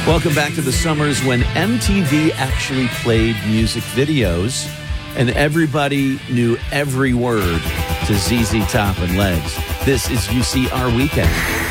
Welcome back to the summers when MTV actually played music videos and everybody knew every word to ZZ Top and Legs. This is UCR Weekend.